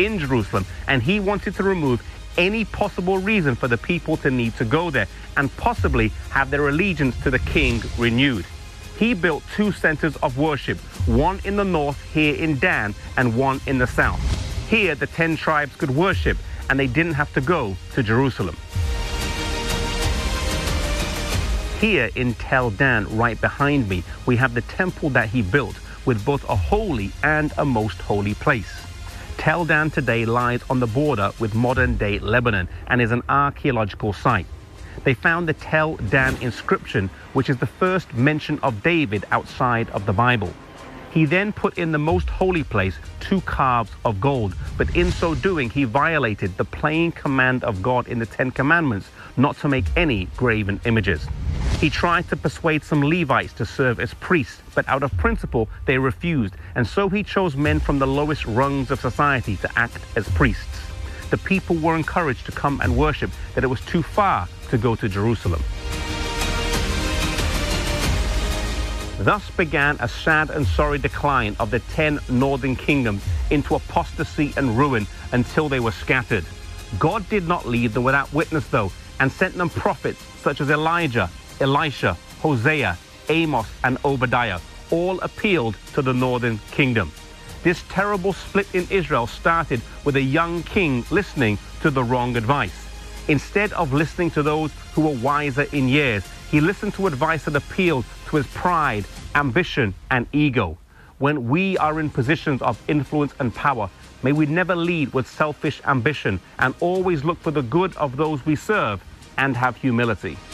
in Jerusalem, and he wanted to remove any possible reason for the people to need to go there and possibly have their allegiance to the king renewed. He built 2 centers of worship, one in the north here in Dan and one in the south. Here the 10 tribes could worship and they didn't have to go to Jerusalem. Here in Tel Dan, right behind me, we have the temple that he built with both a holy and a most holy place. Tel Dan today lies on the border with modern-day Lebanon and is an archaeological site. They found the Tel Dan inscription, which is the first mention of David outside of the Bible. He then put in the most holy place 2 calves of gold, but in so doing he violated the plain command of God in the 10 Commandments not to make any graven images. He tried to persuade some Levites to serve as priests, but out of principle they refused, and so he chose men from the lowest rungs of society to act as priests. The people were encouraged to come and worship, that it was too far to go to Jerusalem. Thus began a sad and sorry decline of the 10 northern kingdoms into apostasy and ruin until they were scattered. God did not leave them without witness, though, and sent them prophets such as Elijah, Elisha, Hosea, Amos, and Obadiah. All appealed to the northern kingdom. This terrible split in Israel started with a young king listening to the wrong advice. Instead of listening to those who were wiser in years, he listened to advice that appealed to his pride, ambition, and ego. When we are in positions of influence and power, may we never lead with selfish ambition and always look for the good of those we serve and have humility.